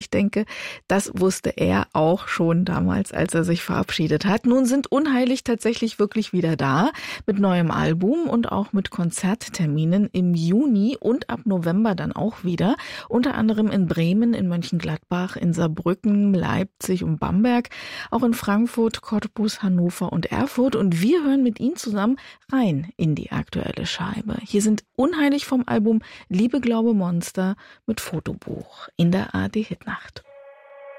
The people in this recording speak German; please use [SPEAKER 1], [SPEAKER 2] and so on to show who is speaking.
[SPEAKER 1] ich denke, das wusste er auch schon damals, als er sich verabschiedet hat. Nun sind Unheilig tatsächlich wirklich wieder da mit neuem Album und auch mit Konzertterminen im Juni und ab November dann auch wieder. Unter anderem in Bremen, in Mönchengladbach, in Saarbrücken, Leipzig und Bamberg, auch in Frankfurt, Cottbus, Hannover und Erfurt. Und wir hören mit ihm zusammen rein in die aktuelle Scheibe. Hier sind Unheilig vom Album Liebe, Glaube, Monster mit Fotobuch in der ARD Hitnacht.